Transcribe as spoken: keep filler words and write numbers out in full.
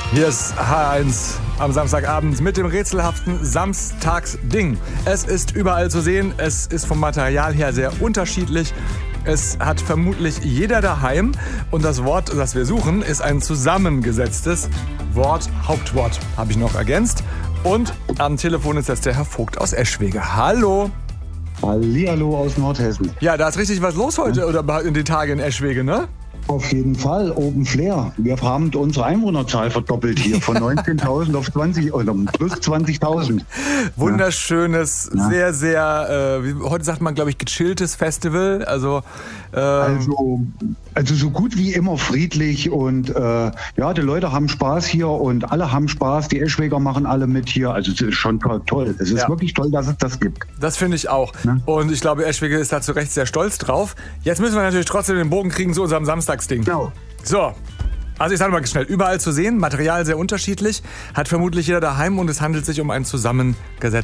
Hier ist H eins am Samstagabend mit dem rätselhaften Samstagsding. Es ist überall zu sehen, es ist vom Material her sehr unterschiedlich. Es hat vermutlich jeder daheim und das Wort, das wir suchen, ist ein zusammengesetztes Wort, Hauptwort, habe ich noch ergänzt. Und am Telefon ist jetzt der Herr Vogt aus Eschwege. Hallo! Hallihallo aus Nordhessen. Ja, da ist richtig was los heute, ja, oder in den Tagen in Eschwege, ne? Auf jeden Fall, Open Flair. Wir haben unsere Einwohnerzahl verdoppelt hier, von neunzehntausend auf zwanzig oder plus zwanzigtausend. Wunderschönes, ja. sehr, sehr, äh, heute sagt man, glaube ich, gechilltes Festival. Also, ähm also, also so gut wie immer friedlich und äh, ja, die Leute haben Spaß hier und alle haben Spaß. Die Eschweger machen alle mit hier. Also es ist schon toll. Es ist ja. wirklich toll, dass es das gibt. Das finde ich auch. Ja. Und ich glaube, Eschwege ist da zu Recht sehr stolz drauf. Jetzt müssen wir natürlich trotzdem den Bogen kriegen zu unserem Samstag. Ding. Genau. So, also ich sage mal schnell, überall zu sehen, Material sehr unterschiedlich, hat vermutlich jeder daheim und es handelt sich um ein zusammengesetztes